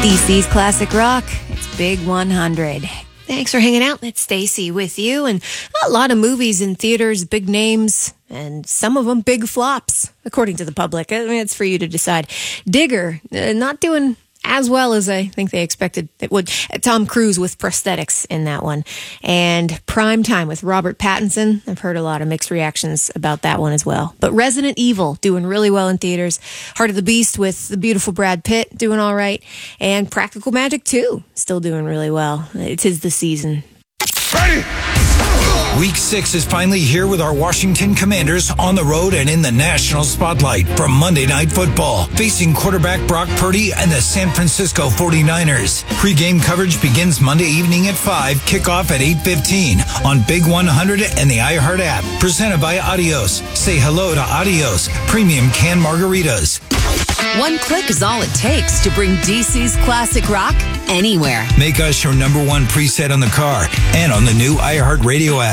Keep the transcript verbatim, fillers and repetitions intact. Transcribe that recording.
D C's Classic Rock, it's Big one hundred. Thanks for hanging out. It's Stacy with you. And a lot of movies in theaters, big names, and some of them big flops, according to the public. I mean, it's for you to decide. Digger, uh, not doing as well as I think they expected it would. Tom Cruise with prosthetics in that one. And Prime Time with Robert Pattinson. I've heard a lot of mixed reactions about that one as well. But Resident Evil doing really well in theaters. Heart of the Beast with the beautiful Brad Pitt doing all right. And Practical Magic two still doing really well. It is the season. Ready! Week six is finally here with our Washington Commanders on the road and in the national spotlight for Monday Night Football, facing quarterback Brock Purdy and the San Francisco forty-niners. Pre-game coverage begins Monday evening at five, kickoff at eight fifteen on Big one hundred and the iHeart app. Presented by Adios. Say hello to Adios, premium canned margaritas. One click is all it takes to bring D C's Classic Rock anywhere. Make us your number one preset on the car and on the new iHeart Radio app.